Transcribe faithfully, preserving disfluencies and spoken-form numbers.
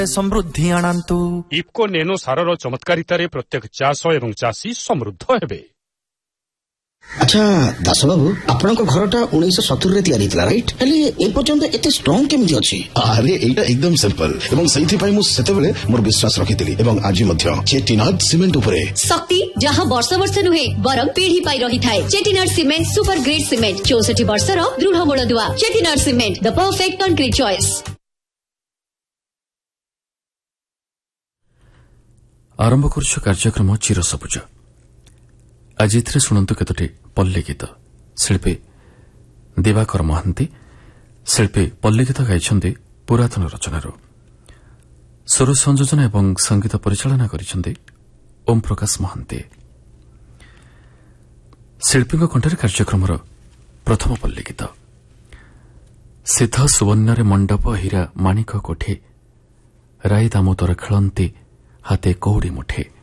ସମୃଦ୍ଧି ଆଣନ୍ତୁ। ଇଫ୍କୋ ନେନୋ ସାରର ଚମତ୍କାରିତାରେ ପ୍ରତ୍ୟେକ ଚାଷ ଏବଂ ଚାଷୀ ସମୃଦ୍ଧ ହେବେ। ଆଚ୍ଛା ଦାସ ବାବୁ, ଆପଣଙ୍କ ଘରଟା ଉଣେଇଶହ ସତୁରିରେ ତିଆରି ହେଇଥିଲା ରାଇଟ୍? ହେଲେ ଏପର୍ଯ୍ୟନ୍ତ ଏତେ ଷ୍ଟ୍ରଙ୍ଗ କେମିତି ଅଛି? ଆରେ ଏଇଟା ଏକଦମ ସିମ୍ପଲ ଏବଂ ସେଇଥିପାଇଁ ମୁଁ ସେତେବେଳେ ମୋର ବିଶ୍ୱାସ ରଖିଥିଲି ଏବଂ ଆଜି ମଧ୍ୟ ଚେଟିନାଡ୍ ସିମେଣ୍ଟ ଉପରେ ଶକ୍ତି ଯାହା ବର୍ଷ ବର୍ଷ ନୁହେଁ ବରଂ ପିଢି ପାଇ ରହିଥାଏ। ଚେଟିନାଡ୍ ସିମେଣ୍ଟ ସୁପର ଗ୍ରେଡ୍ ସିମେଣ୍ଟ ଚଉଷଠି ବର୍ଷର ଦୃଢ ମୂଳଦୁଆ। ଚେଟିନାଡ୍ ସିମେଣ୍ଟ ଦ ପରଫେକ୍ଟ କଂକ୍ରିଟ୍ ଚଏସ୍। ଆରମ୍ଭ କରୁଛ କାର୍ଯ୍ୟକ୍ରମ ଚିରସବୁଜ। ଆଜି ଏଥିରେ ଶୁଣନ୍ତୁ କେତୋଟି ପଲ୍ଲୀ ଗୀତ। ଶିଳ୍ପୀ ଦିବାକର ମହାନ୍ତି, ଶିଳ୍ପୀ ପଲ୍ଲୀ ଗୀତ ଗାଇଛନ୍ତି ପୁରାତନ ରଚନାରୁ। ସ୍ୱର ସଂଯୋଜନା ଏବଂ ସଙ୍ଗୀତ ପରିଚାଳନା କରିଛନ୍ତି ଓମ୍ ପ୍ରକାଶ ମହାନ୍ତି। ଶିଳ୍ପୀଙ୍କ କଣ୍ଠରେ କାର୍ଯ୍ୟକ୍ରମର ପ୍ରଥମ ପଲ୍ଲୀ ଗୀତ। ସିଦ୍ଧ ସୁବର୍ଣ୍ଣରେ ମଣ୍ଡପ ହୀରା ମାଣିକ କୋଠେ, ରାଇ ଦାମୋଦର ଖେଳନ୍ତି ହାତେ କଉଡ଼ି ମୁଠେ।